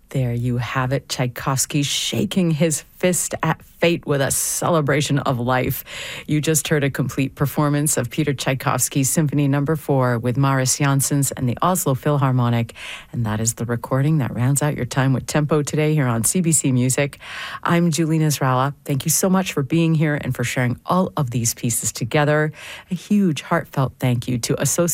There you have it, Tchaikovsky shaking his fist at fate with a celebration of life. You just heard a complete performance of Peter Tchaikovsky's Symphony No. 4 with Maris Janssens and the Oslo Philharmonic. And that is the recording that rounds out your time with Tempo today here on CBC Music. I'm Julie Nasrallah. Thank you so much for being here and for sharing all of these pieces together. A huge heartfelt thank you to Associate